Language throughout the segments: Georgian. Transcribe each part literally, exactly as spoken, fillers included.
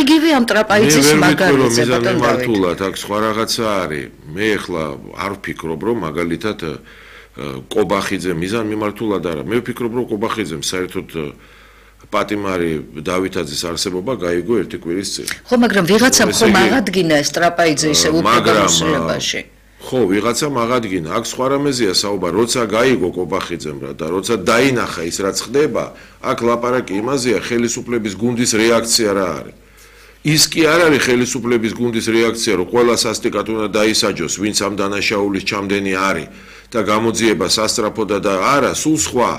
იგივე ამ ტრაპაიძის მაგალითზე ბატონ მართულად აქ სხვა რაღაცა არის. მე ახლა არ ვფიქრობ, რომ მაგალითად კობახიძე მიზან მიმართულად არა. მე ვფიქრობ, რომ კობახიძემ საერთოდ პატიმარი დავითაძის არსებობა გაიგო ერთი კვირის წინ. ხო, მაგრამ ვიღაცამ ხომ აღადგინა ეს ტრაპაიძე ისე უკანონოებაში. ხო, ვიღაცამ აღადგინა. აქ სხვა რამეზეა საუბარი, როცა გაიგო კობახიძემ რა და როცა დაინახა ის რაც ხდება, აქ ლაპარაკი იმაზეა, ხელისუფლების გუნდის რეაქცია რა არის. ის კი არ არის ხელისუფლების გუნდის რეაქცია, რომ ყველა სასტიკად უნდა დაისაჯოს, ვინც ამ დანაშაულის ჩამდენი არის და გამოძიება სასწრაფოდა და არა, სულ სხვა.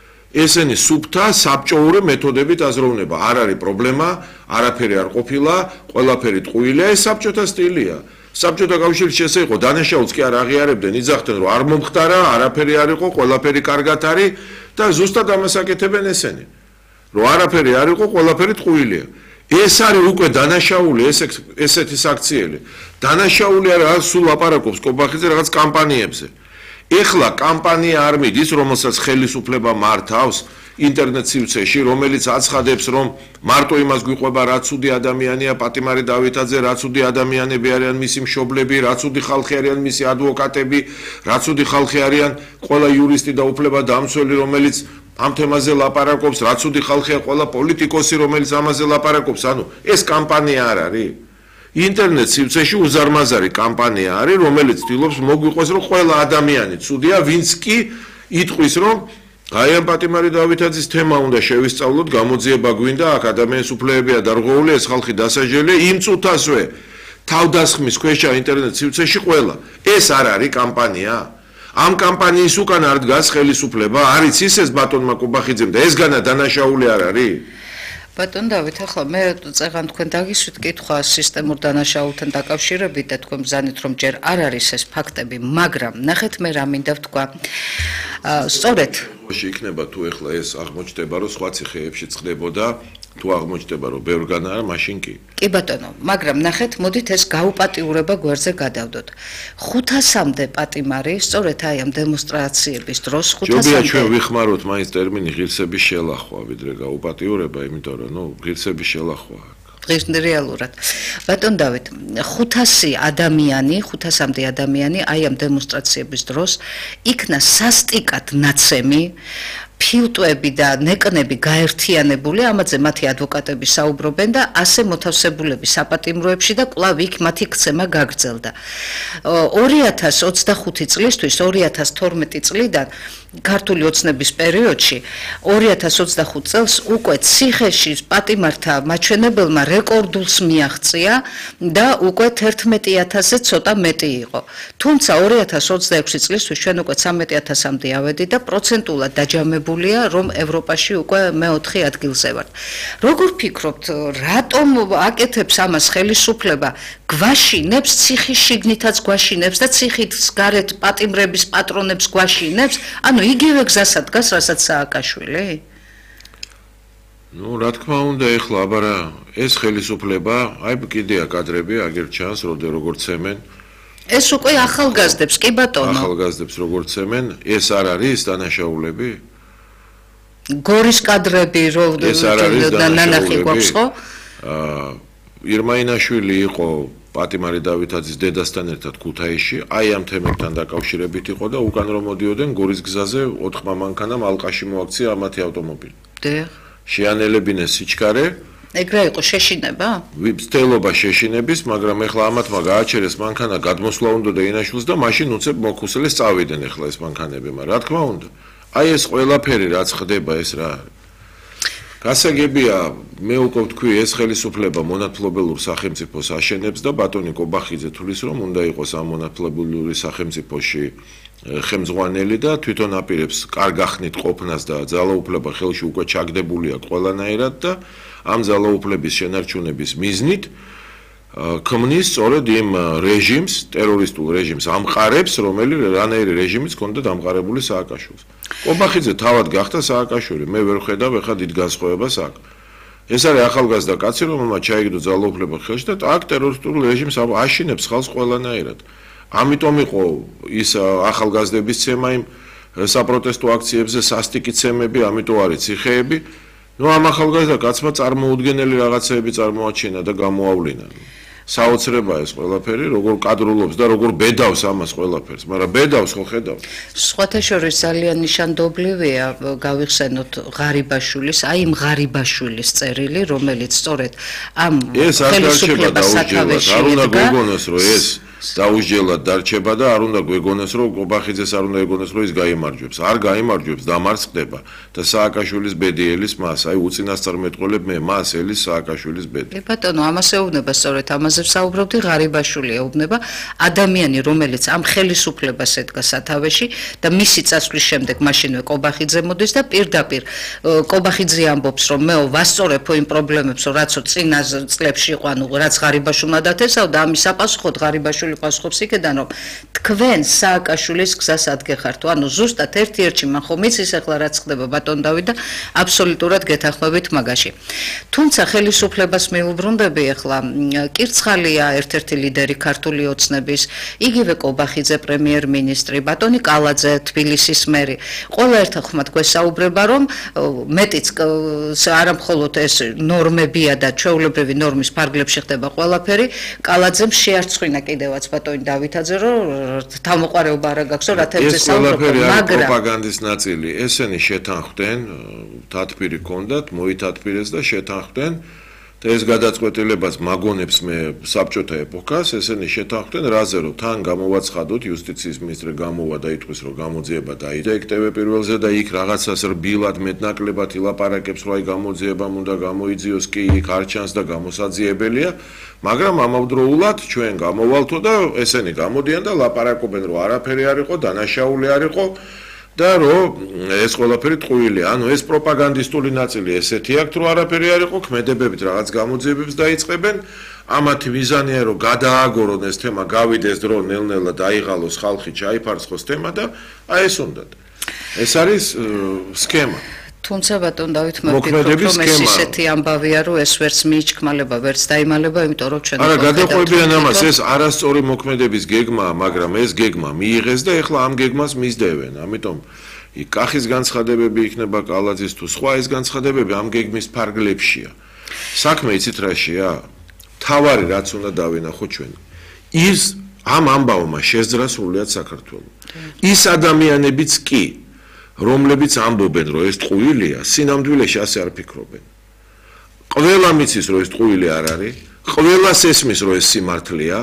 ესენი სუფთა საბჭოური მეთოდებით აზროვნება. არ არის პრობლემა, არაფერი არ ყოფილა, ყველაფერი ტყუილია, ეს საბჭოთა სტილია. საბჭოთა კავშირის ესე იყო, დანაშაულს კი არ აღიარებდნენ, იძახდნენ, რომ არ მომხდარა, არაფერი არ იყო, ყველაფერი კარგად არის და ზუსტად ამას აკეთებენ ესენი. რომ არაფერი არ იყო, ყველაფერი ტყუილია. ეს არის უკვე დანაშაული, ესეთი საქციელი. დანაშაული არა, სულ ლაპარაკობს კობახიძე რაღაც კამპანიებზე. ეხლა კამპანია არ მიდის, რომელსაც ხელისუფლება მართავს ინტერნეტ სივრცეში, რომელიც აცხადებს, რომ მარტო იმას გვიყვება, რა ცუდი ადამიანია პატიმარი დავითაძე, რა ცუდი ადამიანები არიან მისი მშობლები, რა ცუდი ხალხი არიან მისი ადვოკატები, რა ცუდი ხალხი არიან ყველა იურისტი და უფლებადამცველი, რომელიც ამ თემაზე ლაპარაკობს, რა ცუდი ხალხია ყველა პოლიტიკოსი, რომელიც ამაზე ლაპარაკობს. ანუ ეს კამპანია არ არის. ინტერნეტ სივრცეში უზარმაზარი კამპანია არის, რომელიც ცდილობს მოგვიყვეს, რომ ყველა ადამიანი ცუდია, ვინც კი იტყვის, რომ აი ამ პატიმარი დავითაძის თემა უნდა შევისწავლოთ, გამოძიება გვინდა, აქ ადამიანის უფლებებია დარღვეული, ეს ხალხი დასაჯელია, იმ წუთასვე თავდასხმის ქვეშა ინტერნეტ სივრცეში ყველა. ეს არ არის კამპანია. ამ კამპანიის უკან არ დგას ხელისუფლება, არის ისეს ბატონმა კობახიძემ და ეს განა დანაშაული არ არის. ბატონ დავით, ახლა მე წეღან თქვენ დაგისვით კითხვა სისტემურ დანაშაულთან დაკავშირებით და თქვენ ბრძანით, რომ ჯერ არ არის ეს ფაქტები, მაგრამ ნახეთ მე რა მინდა ვთქვა. სწორედ იქნება თუ ეხლა ეს აღმოჩნდება, რომ სხვა ციხეებშიც ხდებოდა, თუ აღმოჩნდება, რომ ბევრგან არა, მაშინ კი. კი ბატონო, მაგრამ ნახეთ, მოდით ეს გაუპატიურება გვერდზე გადავდოთ. ხუთასამდე პატიმარი, სწორედ აი ამ დემონსტრაციების დროს ხუთასამდე. ჯობია ჩვენ ვიხმაროთ მაინც ტერმინი ღირსების შელახვა, ვიდრე გაუპატიურება, იმიტომ რომ ნუ ღირსების შელახვა. რეალურად. ბატონ დავით, ხუთასი ადამიანი, ხუთასამდე ადამიანი აი ამ დემონსტრაციების დროს იქნა სასტიკად ნაცემი, ფილტვები და ნეკნები გაერთიანებული, ამაზე მათი ადვოკატები საუბრობენ და ასე მოთავსებულები საპატიმროებში და კვლავ იქ მათი ქცემა გაგრძელდა. ორი ათას ოცდახუთი წლისთვის, ორი ათას თორმეტი წლიდან ქართული ოცნების პერიოდში, ორი ათას ოცდახუთ წელს უკვე ციხეში პატიმართა მაჩვენებელმა რეკორდულს მიაღწია და უკვე თერთმეტი ათასზე ცოტა მეტი იყო. თუმცა ორი ათას ოცდაექვსი წლისთვის ჩვენ უკვე ცამეტი ათასამდე ავედი და პროცენტულად დაჯამებულია, რომ ევროპაში უკვე მეოთხე ადგილზე ვართ. როგორ ფიქრობთ, რატომ აკეთებს ამას ხელისუფლება? გვაშინებს, ციხის შიგნითაც გვაშინებს და ციხის გარეთ პატიმრების პატრონებს გვაშინებს? ანუ იგივე გზასა დგას, რასაც სააკაშვილი? ნუ რა თქმა უნდა, ეხლა აბარა ეს ხელისუფლება, აი კიდეა კადრები, აგერ ჩანს, როგორ ცემენ. ეს უკვე ახალგაზრდებს, კი ბატონო. ახალგაზრდებს როგორ ცემენ, ეს არ არის დანაშაულები? გორის კადრები რო ნანახი გვაქვს ხო? აა ირმაინაშვილი იყო პატიმარი დავითაძის დედასთან ერთად ქუთაისში, აი ამ თემებთან დაკავშირებით იყო და უკან რომ მოდიოდნენ გორის გზაზე ოთხმა მანქანამ ალყაში მოაქცია ამათი ავტომობილი. დიახ. შეანელებინეს სიჩქარე. ეგრე იყო შეშინება? ვიბსტელობა შეშინების, მაგრამ ეხლა ამათმა გააჩერეს მანქანა გადმოსვლა უნდა და ინაშვილს და მაშინ უცებ მოხუსელეს წავიდნენ ეხლა ეს მანქანები, მაგრამ რა თქმა უნდა, აი ეს ყველაფერი რაც ხდება ეს რა არის. გასაგებია, მე უკვე ვთქვი, ეს ხელისუფლება მონათლობელურ სახელმწიფოს აშენებს და ბატონი კობახიძე თulis რომ უნდა იყოს ამ მონათლობელური სახელმწიფოში ხელმძღვანელი და თვითონ აპირებს კარგ ახნით ყოფნას და ძალაუფლება ხელში უკვე ჩაგდებულია ყველანაირად და ამ ძალაუფლების შენარჩუნების მიზნით ქმნის სწორედ იმ რეჟიმს, ტერორისტულ რეჟიმს ამყარებს, რომელიც რანაირი რეჟიმიც ჰქონდა დამყარებული სააკაშვილს. კობახიძე თავად გახდა სააკაშვილი, მე ვერ ხედავ ეხა დიდ განსხვავებას აქ. ეს არის ახალგაზრდა კაცი, რომელმაც ჩაიგდო ძალაუფლება ხელში და აქ ტერორისტულ რეჟიმს აშინებს ხალხს ყველანაირად. ამიტომ იყო ის ახალგაზრდების ცემა იმ საპროტესტო აქციებზე, სასტიკი ცემები, ამიტომ არის ციხეები ნუ ამ ახალგაზრდა კაცმა წარმოუდგენელი რაღაცეები წარმოაჩინა და გამოავლინა. საოცრება ეს ყველაფერი, როგორ კადრულობს და როგორ ბედავს ამას ყველაფერს, მაგრამ ბედავს ხო ხედავთ? სხვათა შორის ძალიან ნიშანდობლივია გავიხსენოთ ღარიბაშვილის, აი იმ ღარიბაშვილის წერილი, რომელიც სწორედ ამ ხელისუფლებას სათავეში არ უნდა გვეგონოს, რომ ეს დაუსჯელად დარჩება და არ უნდა გვეგონოს, რომ ყობახიძეს არ უნდა ეგონოს, რომ ის გაიმარჯვებს. არ გაიმარჯვებს, დამარცხდება და სააკაშვილის ბედიელის მას, აი უწინასწარმეტყველებ მე მას ელის სააკაშვილის ბედი. ბატონო, ამას ეუბნება სწორედ ამაზე ვსაუბრობდი, ღარიბაშვილი ეუბნება ადამიანი, რომელიც ამ ხელისუფლებას ედგა სათავეში და მისი წასვლის შემდეგ მაშინვე ყობახიძე მოდის და პირდაპირ ყობახიძე ამბობს, რომ მეო ვასწორებო იმ პრობლემებს, რაც წინა წლებში იყო, ანუ რაც ღარიბაშვილმა დათესავდა, ამის საპასუხოდ ღარიბაშვილი პასუხობს იქიდან, რომ თქვენ სააკაშვილის გზას ადგეხართ. ანუ ზუსტად ერთ-ერთი მან ხომ იცის ახლა რაც ხდება ბატონ დავით და აბსოლუტურად გეთანხმებით მაგაში. თუმცა ხელისუფლებას მიუბრუნდები ახლა კირცხალია ერთ-ერთი ლიდერი ქართული ოცნების, იგივე ყობახიძე პრემიერ-მინისტრი, ბატონი კალაძე თბილისის მერი. ყველა ერთხელ ხმად გვესაუბრება, რომ მეტიც არა მხოლოდ ეს ნორმებია და ჩვეულებრივი ნორმის ფარგლებში ხდება ყველაფერი, კალაძემ შეარწყვინა კიდევაც ბატონი დავითაძე, რომ თავმოყარეობა არ გაქვს, რა თემზე საუბრობ, მაგრამ პროპაგანდის ნაწილი, ესენი შეთანხმდნენ, თათბირი ჰქონდათ, მოითათბირეს და შეთანხმდნენ და ეს გადაწყვეტილებას მაგონებს მე საბჭოთა ეპოქას, ესენი შეთანხმდნენ რაზე, რომ თან გამოვაცხადოთ, იუსტიციის მინისტრი გამოვა და იტყვის, რომ გამოძიება დაიდა იქ ტევ პირველზე და იქ რაღაცას რბილად მეტნაკლებად ილაპარაკებს, რომ აი გამოძიებამ უნდა გამოიძიოს, კი იქ არ ჩანს და გამოსაძიებელია. მაგრამ ამავდროულად ჩვენ გამოვალთო და ესენი გამოდიან და ლაპარაკობენ, რომ არაფერი არ იყო, დანაშაული არ იყო და რომ ეს ყველაფერი ტყუილია. ანუ ეს პროპაგანდისტული ნაწილი ესეთი აქვს, რომ არაფერი არ იყო, ქმედებებით რაღაც გამოძიებებს დაიწყებენ. ამათი მიზანია, რომ გადააგორონ ეს თემა, გავიდეს დრო ნელ-ნელა დაიღალოს ხალხი, ჩაიფარცხოს თემა და აი ეს უნდათ. ეს არის სქემა. თუმცა ბატონ დავით მოგვითხრობ, რომ ეს ისეთი ამბავია, რომ ეს ვერც მიიჩქმალება, ვერც დაიმალება, იმიტომ რომ ჩვენ არა გადაყვებიან ამას, ეს არასწორი მოქმედების გეგმაა, მაგრამ ეს გეგმა მიიღეს და ეხლა ამ გეგმას მისდევენ. ამიტომ იქ კახის განცხადებები იქნება კალაძის თუ სხვა ეს განცხადებები ამ გეგმის ფარგლებშია. საქმე იცით რაშია? თავარი რაც უნდა დავინახოთ ჩვენ. ის ამ ამბავმა შეძრა სრულიად საქართველოს. ის ადამიანებიც კი რომლებიც ამბობენ, რომ ეს ტყუილია, სინამდვილეში ასე არ ფიქრობენ. ყველა მიცის, რომ ეს ტყუილი არ არის, ყველას ესმის, რომ ეს სიმართლეა.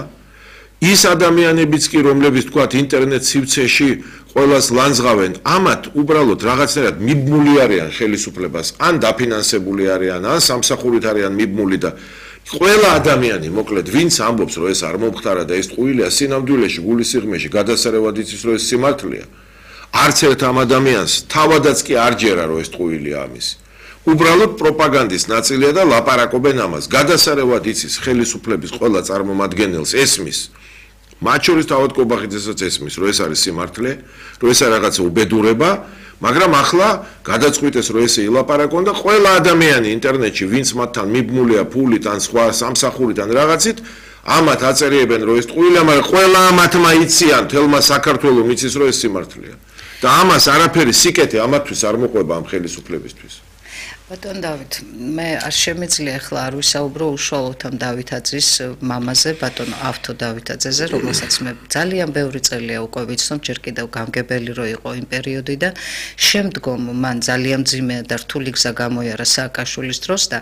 ის ადამიანებიც კი, რომლებიც თქვათ ინტერნეტ სივრცეში ყველას ლანძღავენ, ამათ უბრალოდ რაღაცნაირად მიბმული არიან ხელისუფლებას, ან დაფინანსებული არიან, ან სამსახურით არიან მიბმული და ყველა ადამიანი, მოკლედ, ვინც ამბობს, რომ ეს არ მომხდარა და ეს ტყუილია, სინამდვილეში გულის სიღრმეში გადასარევად იცის, რომ ეს სიმართლეა. არც ერთ ამ ადამიანს თავადაც კი არ ჯერა, რომ ეს ტყუილია ამის. უბრალოდ პროპაგანდის ნაწილია და ლაპარაკობენ ამას. გადასარევად იცის ხელისუფლების ყველა წარმომადგენელს ესმის. მათ შორის თავად ყობახიძესაც ესმის, რომ ეს არის სიმართლე, რომ ეს არის რაღაცა უბედურება, მაგრამ ახლა გადაწყვიტეს, რომ ესე ილაპარაკონ და ყველა ადამიანი ინტერნეტში, ვინც მათთან მიბმულია ფულით ან სხვა სამსახურით ან რაღაცით, ამათ აწერიებენ, რომ ეს ტყუილია, მაგრამ ყველა ამათმა იციან, თელმა საქართველოს მიცის, რომ ეს სიმართლეა. და ამას არაფერი სიკეთე ამათთვის არ მოყვება ამ ხელისუფლებისთვის. ბატონ დავით, მე არ შემიძლია ახლა არ ვისაუბრო უშუალოდ ამ დავითაძის მამაზე, ბატონ ავთო დავითაძეზე, რომელსაც მე ძალიან ბევრი წელია უკვე ვიცნობ, ჯერ კიდევ გამგებელი რო იყო იმ პერიოდიდან. შემდგომ მან ძალიან მძიმე და რთული გზა გამოიარა სააკაშვილის დროს და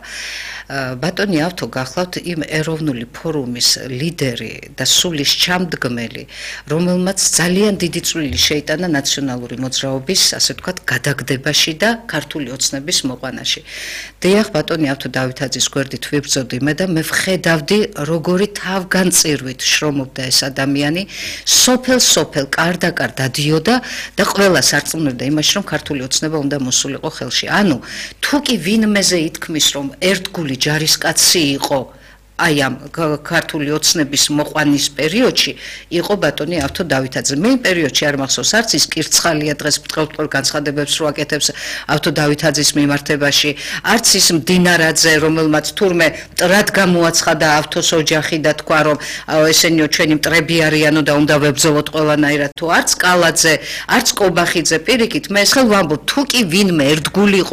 ბატონი ავთო გახლავთ იმ ეროვნული ფორუმის ლიდერი და სულის ჩამდგმელი, რომელმაც ძალიან დიდი წვლილი შეიტანა ნაციონალური მოძრაობის, ასე ვთქვათ, გადაგდებაში და ქართული ოცნების მოყვანაში. დიახ, ბატონი ავთო დავითაძის გვერდით ვიბრძოდი მე და მე ვხედავდი, როგორი თავგანწირვით შრომობდა ეს ადამიანი, სოფელ-სოფელ, კარდაკარ დადიოდა და ყველას არწმუნებდა იმაში, რომ ქართული ოცნება უნდა მოსულიყო ხელში. ანუ, თუ კი ვინმეზე ითქმის, რომ ერთგული ჯარისკაცი იყო, აი ამ ქართული ოცნების მოყვანის პერიოდში იყო ბატონი ავთო დავითაძე. მე იმ პერიოდში არ მახსოვს არც ის კირცხალია დღეს მტყევ განცხადებებს რო აკეთებს ავთო დავითაძის მიმართებაში, არც ის მდინარაძე, რომელმაც თურმე მტრად გამოაცხადა ავთოს ოჯახი და თქვა, რომ ესენიო ჩვენი მტრები არიანო და უნდა ვებრძოლოთ ყველანაირად, თუ არც კალაძე, არც ყობახიძე, პირიქით, მე ხელ ვამბობ, თუ კი ვინმე ერთგული იყო